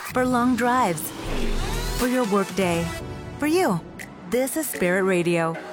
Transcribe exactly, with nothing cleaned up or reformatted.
for long drives, for your workday, for you. This is Spirit Radio,